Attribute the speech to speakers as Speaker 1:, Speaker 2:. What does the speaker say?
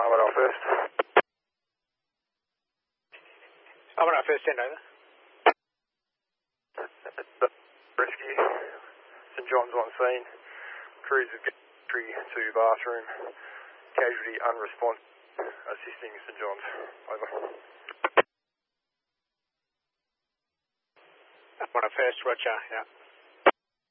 Speaker 1: Armadale first.
Speaker 2: Armadale first, send over.
Speaker 1: Rescue. St John's on scene. Crews of entry to bathroom. Casualty unresponsive. Assisting St John's. Over.
Speaker 2: Armadale first, roger, yeah.